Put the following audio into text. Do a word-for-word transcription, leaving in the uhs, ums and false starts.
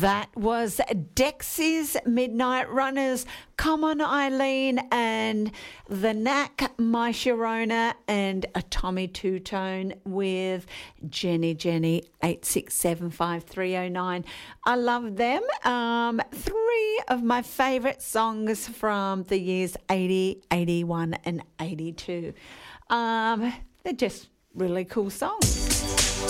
That was Dexys Midnight Runners, Come On Eileen, and The Knack, My Sharona, and a Tommy Two Tone with Jenny Jenny eight six seven five three oh nine. I love them. Um, three of my favourite songs from the years eighty, eighty-one and eighty-two. Um, they're just really cool songs.